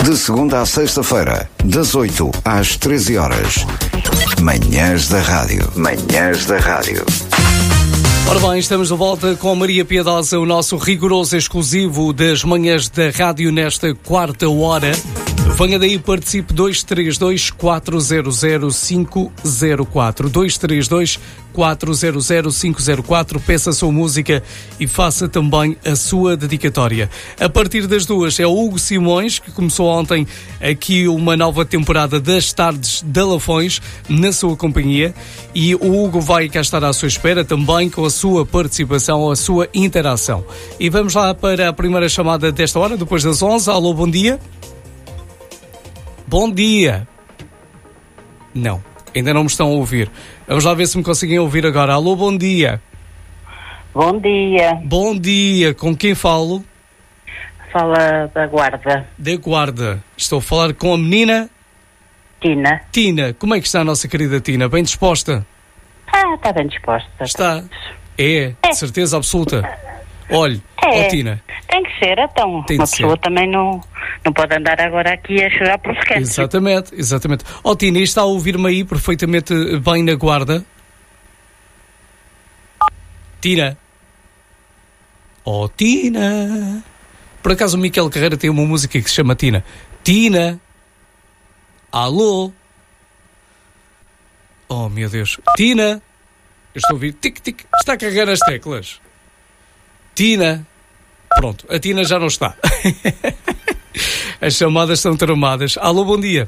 De segunda à sexta-feira, das 8 às 13 horas. Manhãs da Rádio. Manhãs da Rádio. Ora bem, estamos de volta com a Maria Piedosa, o nosso rigoroso exclusivo das Manhãs da Rádio nesta quarta hora. Venha daí, participe 232-400-504. 232-400-504. Peça a sua música e faça também a sua dedicatória. A partir das 2 é o Hugo Simões, que começou ontem aqui uma nova temporada das Tardes da Lafões, na sua companhia. E o Hugo vai cá estar à sua espera também com a sua participação, a sua interação. E vamos lá para a primeira chamada desta hora, depois das 11. Alô, bom dia. Bom dia. Não, ainda não me estão a ouvir. Vamos lá ver se me conseguem ouvir agora. Alô, bom dia. Bom dia. Bom dia. Com quem falo? Fala da Guarda. Da Guarda. Estou a falar com a menina... Tina. Tina. Como é que está a nossa querida Tina? Bem disposta? Está bem disposta. Está? É. De certeza absoluta? Olhe, ó Tina. Tem que ser, então. Tem uma de pessoa ser. Também não pode andar agora aqui a chorar por canto. Exatamente. Ó Tina, está a ouvir-me aí perfeitamente bem na Guarda? Tina. Ó Tina. Por acaso o Miquel Carreira tem uma música que se chama Tina. Tina. Alô. Oh meu Deus. Tina. Eu estou a ouvir. Tic-tic. Está a carregar as teclas. Tina. Pronto, a Tina já não está. As chamadas estão tramadas. Alô, bom dia.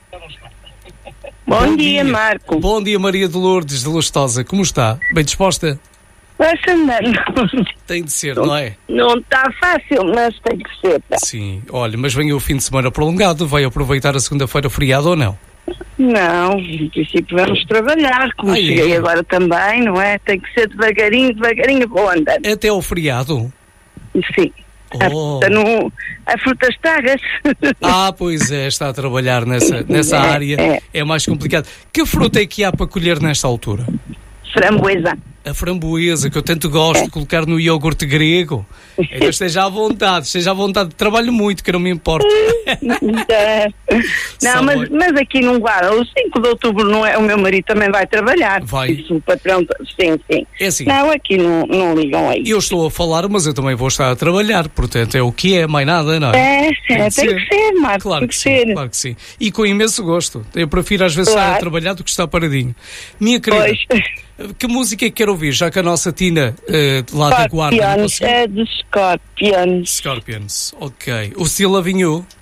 Bom dia, Marco. Bom dia, Maria de Lourdes de Lustosa. Como está? Bem disposta? Vai-se andando. Tem de ser, não é? Não está fácil, mas tem que ser. Tá? Sim, olha, mas vem o fim de semana prolongado. Vai aproveitar a segunda-feira feriado ou não? Não, em princípio vamos trabalhar, como cheguei agora também, não é? Tem que ser devagarinho vou andando. Até ao feriado? Sim. A fruta estraga-se. Pois é, está a trabalhar nessa área. É mais complicado. Que fruta é que há para colher nesta altura? Framboesa. A framboesa, que eu tanto gosto de colocar no iogurte grego. Então esteja à vontade. Trabalho muito, que não me importa. Não, mas aqui não guarda. O 5 de outubro não é, o meu marido também vai trabalhar. Vai? Isso, o patrão, sim. É assim. Não, aqui não ligam aí. Eu estou a falar, mas eu também vou estar a trabalhar. Portanto, é o que é, mais nada, não é? Tem que ser, Marco. Claro que sim, claro que sim. E com imenso gosto. Eu prefiro às vezes estar a trabalhar do que estar paradinho. Minha querida, que música é que quero ouvir? Já que a nossa Tina lá da Guarda... É de Scorpions. Scorpions, ok. O Still Loving You?